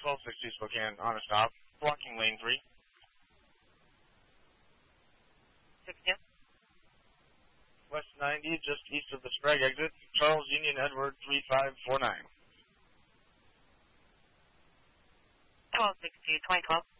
1260 Spokane on a stop, blocking lane 3. 60. West 90, just east of the Sprague exit, Charles Union Edward 3549. 1260, 2012.